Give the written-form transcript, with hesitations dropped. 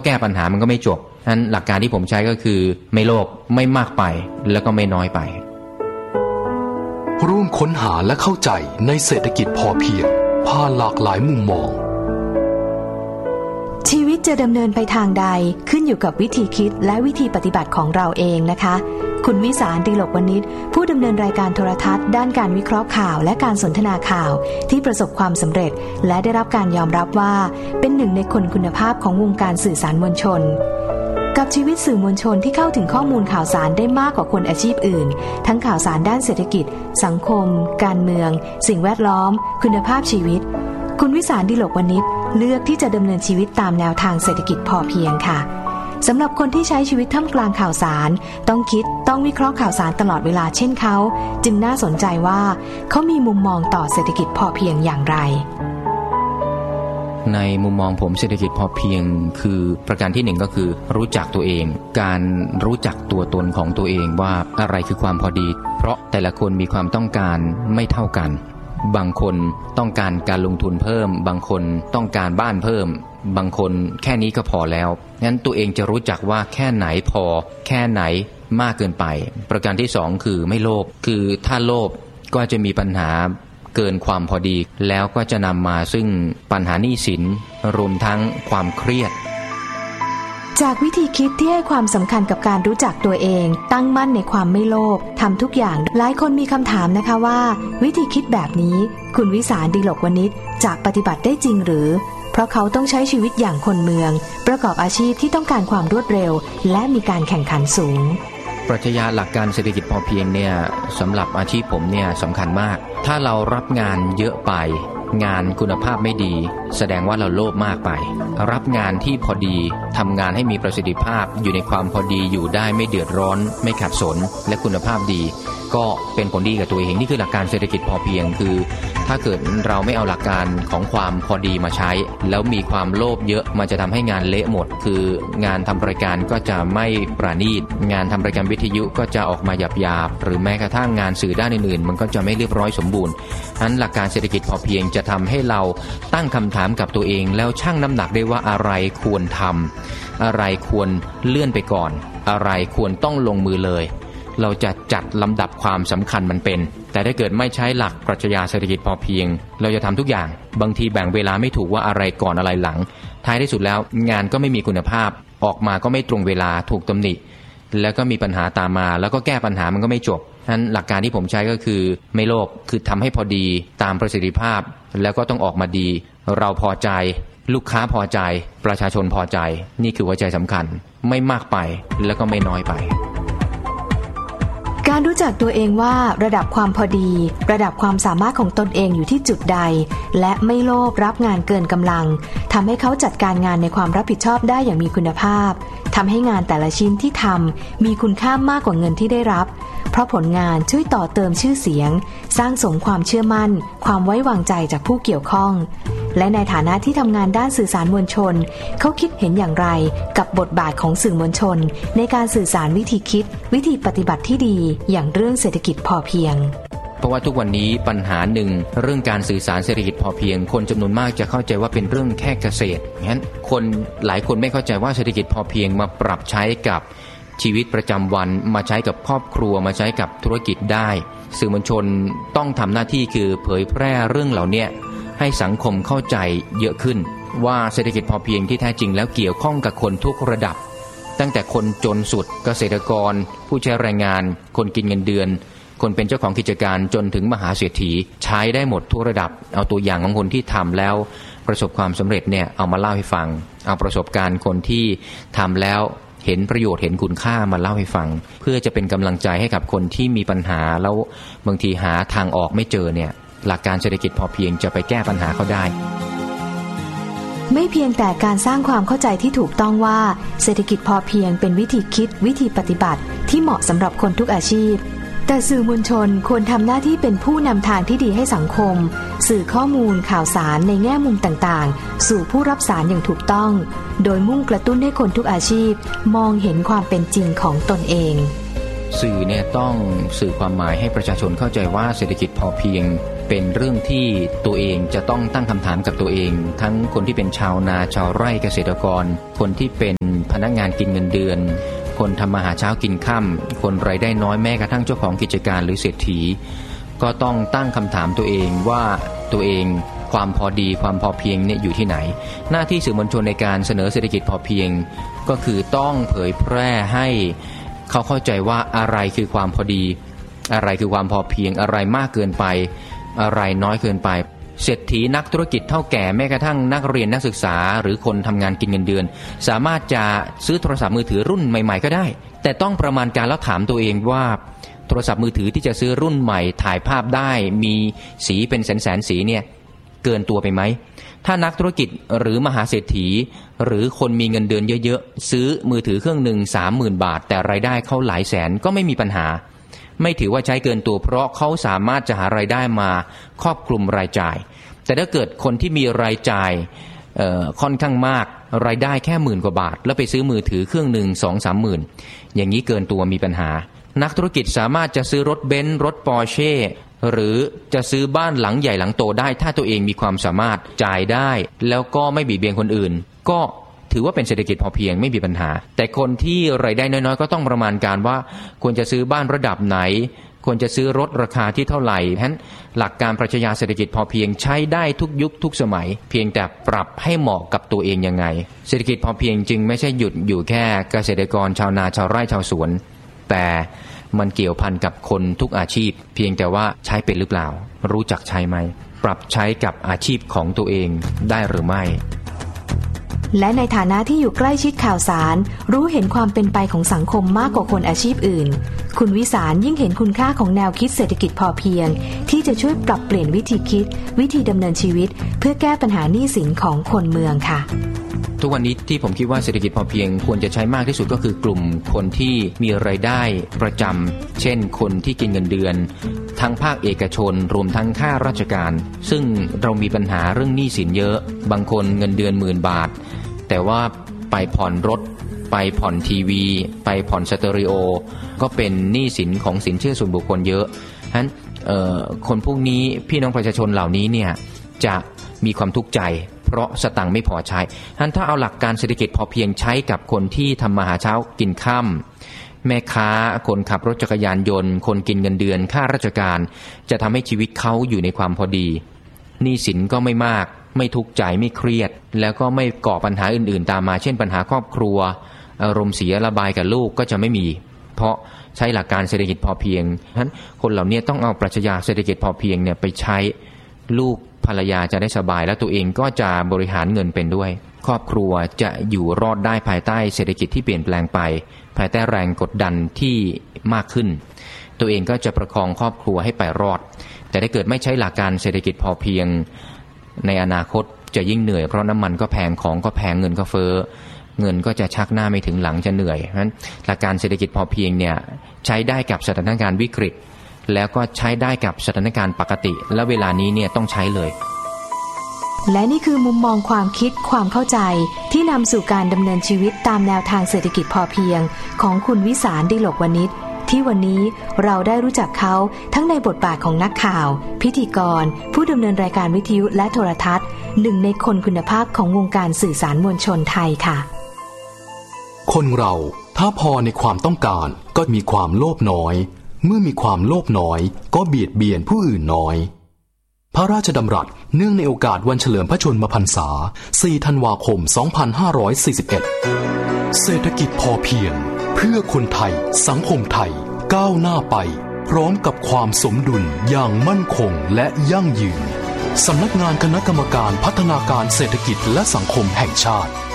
แก้ปัญหามันก็ไม่จบฉะนั้นหลักการที่ผมใช้ก็คือไม่โลภไม่มากไปแล้วก็ไม่น้อยไปร่วมค้นหาและเข้าใจในเศรษฐกิจพอเพียงผ่านหลากหลายมุมมองชีวิตจะดำเนินไปทางใดขึ้นอยู่กับวิธีคิดและวิธีปฏิบัติของเราเองนะคะคุณวิสาร ดิลกวณิชผู้ดำเนินรายการโทรทัศน์ด้านการวิเคราะห์ข่าวและการสนทนาข่าวที่ประสบความสำเร็จและได้รับการยอมรับว่าเป็นหนึ่งในคนคุณภาพของวงการสื่อสารมวลชนกับชีวิตสื่อมวลชนที่เข้าถึงข้อมูลข่าวสารได้มากกว่าคนอาชีพอื่นทั้งข่าวสารด้านเศรษฐกิจสังคมการเมืองสิ่งแวดล้อมคุณภาพชีวิตคุณวิสาร ดิลกวณิชเลือกที่จะดำเนินชีวิตตามแนวทางเศรษฐกิจพอเพียงค่ะสำหรับคนที่ใช้ชีวิตท่ามกลางข่าวสารต้องคิดต้องวิเคราะห์ข่าวสารตลอดเวลาเช่นเขาจึงน่าสนใจว่าเขามีมุมมองต่อเศรษฐกิจพอเพียงอย่างไรในมุมมองผมเศรษฐกิจพอเพียงคือประการที่หนึ่งก็คือรู้จักตัวเองการรู้จักตัวตนของตัวเองว่าอะไรคือความพอดีเพราะแต่ละคนมีความต้องการไม่เท่ากันบางคนต้องการการลงทุนเพิ่มบางคนต้องการบ้านเพิ่มบางคนแค่นี้ก็พอแล้วงั้นตัวเองจะรู้จักว่าแค่ไหนพอแค่ไหนมากเกินไปประการที่สองคือไม่โลภคือถ้าโลภก็จะมีปัญหาเกินความพอดีแล้วก็จะนำมาซึ่งปัญหาหนี้สินรวมทั้งความเครียดจากวิธีคิดที่ให้ความสำคัญกับการรู้จักตัวเองตั้งมั่นในความไม่โลภทำทุกอย่างหลายคนมีคำถามนะคะว่าวิธีคิดแบบนี้คุณวิสาร ดิลกวณิชจะปฏิบัติได้จริงหรือเพราะเขาต้องใช้ชีวิตอย่างคนเมืองประกอบอาชีพที่ต้องการความรวดเร็วและมีการแข่งขันสูงปรัชญาหลักการเศรษฐกิจพอเพียงเนี่ยสำหรับอาชีพผมเนี่ยสำคัญมากถ้าเรารับงานเยอะไปงานคุณภาพไม่ดีแสดงว่าเราโลภมากไปรับงานที่พอดีทำงานให้มีประสิทธิภาพอยู่ในความพอดีอยู่ได้ไม่เดือดร้อนไม่ขัดสนและคุณภาพดีก็เป็นผลดีกับตัวเองนี่คือหลักการเศรษฐกิจพอเพียงคือถ้าเกิดเราไม่เอาหลักการของความพอดีมาใช้แล้วมีความโลภเยอะมันจะทำให้งานเละหมดคืองานทำรายการก็จะไม่ประณีตงานทำรายการวิทยุก็จะออกมาหยาบๆหรือแม้กระทั่งงานสื่อด้านอื่นๆมันก็จะไม่เรียบร้อยสมบูรณ์นั้นหลักการเศรษฐกิจพอเพียงจะทำให้เราตั้งคำถามกับตัวเองแล้วชั่งน้ำหนักได้ว่าอะไรควรทำอะไรควรเลื่อนไปก่อนอะไรควรต้องลงมือเลยเราจะจัดลำดับความสำคัญมันเป็นแต่ถ้าเกิดไม่ใช้หลักปรัชญาเศรษฐกิจพอเพียงเราจะทำทุกอย่างบางทีแบ่งเวลาไม่ถูกว่าอะไรก่อนอะไรหลังท้ายที่สุดแล้วงานก็ไม่มีคุณภาพออกมาก็ไม่ตรงเวลาถูกตำหนิแล้วก็มีปัญหาตามมาแล้วก็แก้ปัญหามันก็ไม่จบฉะนั้นหลักการที่ผมใช้ก็คือไม่โลภคือทำให้พอดีตามประสิทธิภาพแล้วก็ต้องออกมาดีเราพอใจลูกค้าพอใจประชาชนพอใจนี่คือหัวใจสำคัญไม่มากไปแล้วก็ไม่น้อยไปการรู้จักตัวเองว่าระดับความพอดีระดับความสามารถของตนเองอยู่ที่จุดใดและไม่โลภรับงานเกินกำลังทำให้เขาจัดการงานในความรับผิดชอบได้อย่างมีคุณภาพทำให้งานแต่ละชิ้นที่ทำมีคุณค่ามากกว่าเงินที่ได้รับเพราะผลงานช่วยต่อเติมชื่อเสียงสร้างสมความเชื่อมั่นความไว้วางใจจากผู้เกี่ยวข้องและในฐานะที่ทำงานด้านสื่อสารมวลชนเขาคิดเห็นอย่างไรกับบทบาทของสื่อมวลชนในการสื่อสารวิธีคิดวิธีปฏิบัติที่ดีอย่างเรื่องเศรษฐกิจพอเพียงเพราะว่าทุกวันนี้ปัญหาหนึ่งเรื่องการสื่อสารเศรษฐกิจพอเพียงคนจำนวนมากจะเข้าใจว่าเป็นเรื่องแค่เกษตรงั้นคนหลายคนไม่เข้าใจว่าเศรษฐกิจพอเพียงมาปรับใช้กับชีวิตประจำวันมาใช้กับครอบครัวมาใช้กับธุรกิจได้สื่อมวลชนต้องทำหน้าที่คือเผยแพร่เรื่องเหล่านี้ให้สังคมเข้าใจเยอะขึ้นว่าเศรษฐกิจพอเพียงที่แท้จริงแล้วเกี่ยวข้องกับคนทุกระดับตั้งแต่คนจนสุดเกษตรกรผู้ใช้แรงงานคนกินเงินเดือนคนเป็นเจ้าของกิจการจนถึงมหาเศรษฐีใช้ได้หมดทุกระดับเอาตัวอย่างของคนที่ทำแล้วประสบความสำเร็จเนี่ยเอามาเล่าให้ฟังเอาประสบการณ์คนที่ทำแล้วเห็นประโยชน์เห็นคุณค่ามาเล่าให้ฟังเพื่อจะเป็นกำลังใจให้กับคนที่มีปัญหาแล้วบางทีหาทางออกไม่เจอเนี่ยหลักการเศรษฐกิจพอเพียงจะไปแก้ปัญหาเขาได้ไม่เพียงแต่การสร้างความเข้าใจที่ถูกต้องว่าเศรษฐกิจพอเพียงเป็นวิธีคิดวิธีปฏิบัติที่เหมาะสำหรับคนทุกอาชีพแต่สื่อมวลชนควรทำหน้าที่เป็นผู้นำทางที่ดีให้สังคมสื่อข้อมูลข่าวสารในแง่มุมต่างๆสู่ผู้รับสารอย่างถูกต้องโดยมุ่งกระตุ้นให้คนทุกอาชีพมองเห็นความเป็นจริงของตนเองสื่อเนี่ยต้องสื่อความหมายให้ประชาชนเข้าใจว่าเศรษฐกิจพอเพียงเป็นเรื่องที่ตัวเองจะต้องตั้งคำถามกับตัวเองทั้งคนที่เป็นชาวนาชาวไร่เกษตรกรคนที่เป็นพนักงานกินเงินเดือนคนทำมาหาเช้ากินค่ำคนรายได้น้อยแม้กระทั่งเจ้าของกิจการหรือเศรษฐีก็ต้องตั้งคำถามตัวเองว่าตัวเองความพอดีความพอเพียงเนี่ยอยู่ที่ไหนหน้าที่สื่อมวลชนในการเสนอเศรษฐกิจพอเพียงก็คือต้องเผยแพร่ให้เขาเข้าใจว่าอะไรคือความพอดีอะไรคือความพอเพียงอะไรมากเกินไปอะไรน้อยเกินไปเศรษฐีนักธุรกิจเท่าแก่แม้กระทั่งนักเรียนนักศึกษาหรือคนทำงานกินเงินเดือนสามารถจะซื้อโทรศัพท์มือถือรุ่นใหม่ๆก็ได้แต่ต้องประมาณการแล้วถามตัวเองว่าโทรศัพท์มือถือที่จะซื้อรุ่นใหม่ถ่ายภาพได้มีสีเป็นแสนๆสีเนี่ยเกินตัวไปไหมถ้านักธุรกิจหรือมหาเศรษฐีหรือคนมีเงินเดือนเยอะๆซื้อมือถือเครื่องหนึ่ง 30,000 บาทแต่รายได้เขาหลายแสนก็ไม่มีปัญหาไม่ถือว่าใช้เกินตัวเพราะเขาสามารถจะหารายได้มาครอบคลุมรายจ่ายแต่ถ้าเกิดคนที่มีรายจ่ายค่อนข้างมากรายได้แค่10,000 กว่าบาทแล้วไปซื้อมือถือเครื่องหนึ่ง 2-3 หมื่นอย่างนี้เกินตัวมีปัญหานักธุรกิจสามารถจะซื้อรถเบนซ์รถปอร์เช่หรือจะซื้อบ้านหลังใหญ่หลังโตได้ถ้าตัวเองมีความสามารถจ่ายได้แล้วก็ไม่เบียดเบียนคนอื่นก็ถือว่าเป็นเศรษฐกิจพอเพียงไม่มีปัญหาแต่คนที่รายได้น้อยๆก็ต้องประมาณการว่าควรจะซื้อบ้านระดับไหนควรจะซื้อรถราคาที่เท่าไหร่ฉะนั้นหลักการปรัชญาเศรษฐกิจพอเพียงใช้ได้ทุกยุคทุกสมัยเพียงแต่ปรับให้เหมาะกับตัวเองยังไงเศรษฐกิจพอเพียงจึงไม่ใช่หยุดอยู่แค่เกษตรกรชาวนาชาวไร่ชาวสวนแต่มันเกี่ยวพันกับคนทุกอาชีพเพียงแต่ว่าใช้เป็นหรือเปล่ารู้จักใช้ไหมปรับใช้กับอาชีพของตัวเองได้หรือไม่และในฐานะที่อยู่ใกล้ชิดข่าวสารรู้เห็นความเป็นไปของสังคมมากกว่าคนอาชีพอื่นคุณวิสารยิ่งเห็นคุณค่าของแนวคิดเศรษฐกิจพอเพียงที่จะช่วยปรับเปลี่ยนวิธีคิดวิธีดำเนินชีวิตเพื่อแก้ปัญหาหนี้สินของคนเมืองค่ะทุกวันนี้ที่ผมคิดว่าเศรษฐกิจพอเพียงควรจะใช้มากที่สุดก็คือกลุ่มคนที่มีรายได้ประจำเช่นคนที่กินเงินเดือนทั้งภาคเอกชนรวมทั้งข้าราชการซึ่งเรามีปัญหาเรื่องหนี้สินเยอะบางคนเงินเดือน10,000 บาทแต่ว่าไปผ่อนรถไปผ่อนทีวีไปผ่อนสเตอริโอก็เป็นหนี้สินของสินเชื่อส่วนบุคคลเยอะฉะนั้นคนพวกนี้พี่น้องประชาชนเหล่านี้เนี่ยจะมีความทุกข์ใจเพราะสตังค์ไม่พอใช้ฉะนั้นถ้าเอาหลักการเศรษฐกิจพอเพียงใช้กับคนที่ทำมาหาเช้ากินค่ำแม่ค้าคนขับรถจักรยานยนต์คนกินเงินเดือนข้าราชการจะทำให้ชีวิตเขาอยู่ในความพอดีหนี้สินก็ไม่มากไม่ทุกข์ใจไม่เครียดแล้วก็ไม่ก่อปัญหาอื่นๆตามมาเช่นปัญหาครอบครัวอารมณ์เสียระบายกับลูกก็จะไม่มีเพราะใช้หลักการเศรษฐกิจพอเพียงฉะนั้นคนเหล่านี้ต้องเอาปรัชญาเศรษฐกิจพอเพียงเนี่ยไปใช้ลูกภรรยาจะได้สบายและตัวเองก็จะบริหารเงินเป็นด้วยครอบครัวจะอยู่รอดได้ภายใต้เศรษฐกิจที่เปลี่ยนแปลงไปภายใต้แรงกดดันที่มากขึ้นตัวเองก็จะประคองครอบครัวให้ไปรอดแต่ถ้าเกิดไม่ใช้หลักการเศรษฐกิจพอเพียงในอนาคตจะยิ่งเหนื่อยเพราะน้ำมันก็แพงของก็แพงเงินก็เฟ้อเงินก็จะชักหน้าไม่ถึงหลังจะเหนื่อยเพราะฉะนั้นหลักการเศรษฐกิจพอเพียงเนี่ยใช้ได้กับสถานการณ์วิกฤตแล้วก็ใช้ได้กับสถานการณ์ปกติและเวลานี้เนี่ยต้องใช้เลยและนี่คือมุมมองความคิดความเข้าใจที่นำสู่การดำเนินชีวิตตามแนวทางเศรษฐกิจพอเพียงของคุณวิสาร ดิลกวณิชที่วันนี้เราได้รู้จักเขาทั้งในบทบาทของนักข่าวพิธีกรผู้ดำเนินรายการวิทยุและโทรทัศน์หนึ่งในคนคุณภาพของวงการสื่อสารมวลชนไทยค่ะคนเราถ้าพอในความต้องการก็มีความโลภน้อยเมื่อมีความโลภน้อยก็เบียดเบียนผู้อื่นน้อยพระราชดำรัสเนื่องในโอกาสวันเฉลิมพระชนมพรรษา 4 ธันวาคม 2541 เศรษฐกิจพอเพียงเพื่อคนไทยสังคมไทยก้าวหน้าไปพร้อมกับความสมดุลอย่างมั่นคงและยั่งยืนสำนักงานคณะกรรมการพัฒนาการเศรษฐกิจและสังคมแห่งชาติ